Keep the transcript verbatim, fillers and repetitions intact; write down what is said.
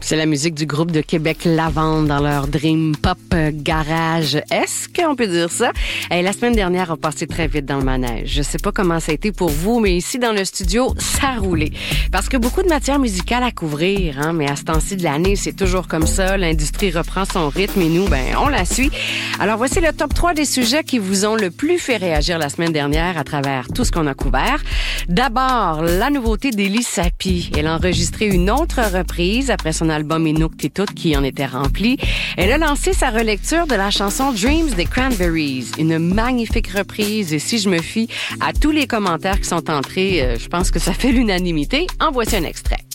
C'est la musique du groupe de Québec Lavande dans leur Dream Pop Garage. Est-ce qu'on peut dire ça? Et la semaine dernière a passé très vite dans le manège. Je sais pas comment ça a été pour vous, mais ici dans le studio, ça a roulé. Parce que beaucoup de matière musicale à couvrir, hein, mais à ce temps-ci de l'année, c'est toujours comme ça. L'industrie reprend son rythme et nous, ben, on la suit. Alors voici le top trois des sujets qui vous ont le plus fait réagir la semaine dernière à travers tout ce qu'on a couvert. D'abord, la nouveauté d'Élie Sapi. Elle a enregistré une autre reprise après son album Inuktitut qui en était rempli. Elle a lancé sa relecture de la chanson Dreams des Cranberries. Une magnifique reprise et si je me fie à tous les commentaires qui sont entrés, euh, je pense que ça fait l'unanimité. En voici un extrait.